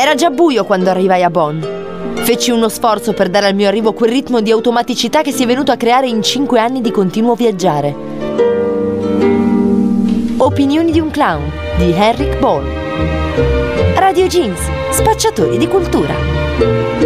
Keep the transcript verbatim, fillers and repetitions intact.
Era già buio quando arrivai a Bonn. Feci uno sforzo per dare al mio arrivo quel ritmo di automaticità che si è venuto a creare in cinque anni di continuo viaggiare. Opinioni di un clown di Henrik Ball. Radio Jeans, spacciatori di cultura.